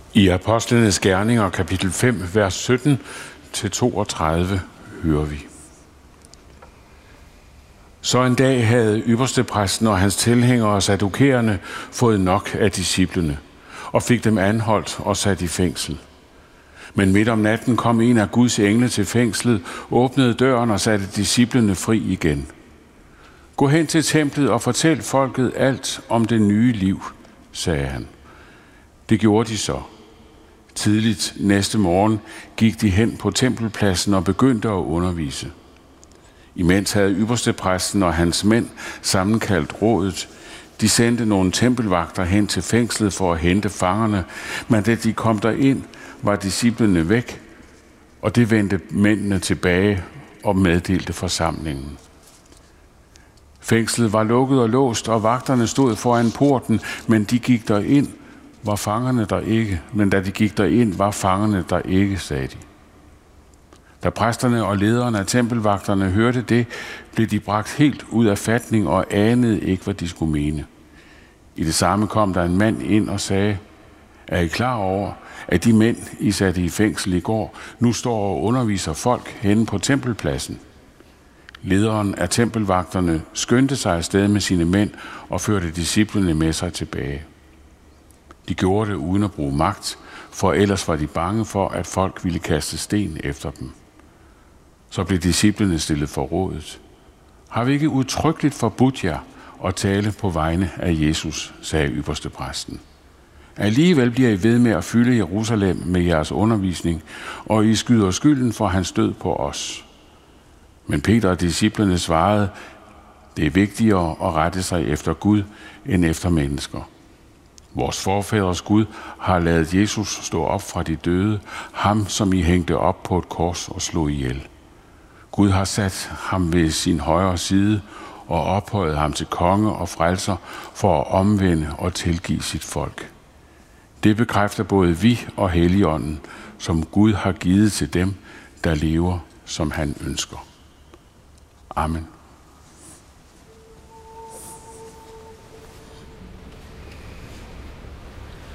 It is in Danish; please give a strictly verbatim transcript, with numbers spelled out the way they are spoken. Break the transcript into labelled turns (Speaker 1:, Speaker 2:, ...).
Speaker 1: I Apostlenes Gerninger, kapitel fem, vers sytten til toogtredive, hører vi. Så en dag havde ypperstepræsten og hans tilhængere og saddukererne fået nok af disciplene, og fik dem anholdt og sat i fængsel. Men midt om natten kom en af Guds engle til fængslet, åbnede døren og satte disciplene fri igen. Gå hen til templet og fortæl folket alt om det nye liv, sagde han. Det gjorde de så. Tidligt næste morgen gik de hen på tempelpladsen og begyndte at undervise. Imens havde ypperstepræsten og hans mænd sammenkaldt rådet. De sendte nogle tempelvagter hen til fængslet for at hente fangerne, men da de kom derind, var disciplene væk, og det vendte mændene tilbage og meddelte forsamlingen. Fængslet var lukket og låst, og vagterne stod foran porten, men de gik derind, var fangerne der ikke, men da de gik derind, var fangerne der ikke, sagde de. Da præsterne og lederne af tempelvagterne hørte det, blev de bragt helt ud af fatning og anede ikke, hvad de skulle mene. I det samme kom der en mand ind og sagde, er I klar over, at de mænd, I satte i fængsel i går, nu står og underviser folk henne på tempelpladsen? Lederen af tempelvagterne skyndte sig afsted med sine mænd og førte disciplene med sig tilbage. De gjorde det uden at bruge magt, for ellers var de bange for, at folk ville kaste sten efter dem. Så blev disciplene stillet for rådet. Har vi ikke udtrykkeligt forbudt jer at tale på vegne af Jesus, sagde ypperstepræsten. Alligevel bliver I ved med at fylde Jerusalem med jeres undervisning, og I skyder skylden for hans død på os. Men Peter og disciplene svarede, det er vigtigere at rette sig efter Gud end efter mennesker. Vores forfædres Gud har ladet Jesus stå op fra de døde, ham som I hængte op på et kors og slog ihjel. Gud har sat ham ved sin højre side og ophøjet ham til konge og frelser for at omvende og tilgive sit folk. Det bekræfter både vi og Helligånden, som Gud har givet til dem, der lever, som han ønsker. Amen.